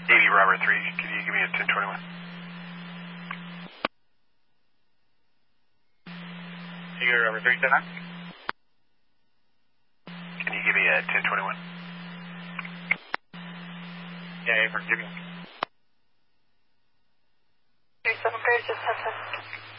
80 Robert 3, can you give me a 1021? Here, Robert 3, 10 on. Can you give me a 1021? Yeah, for giving. 37 grade, just 10.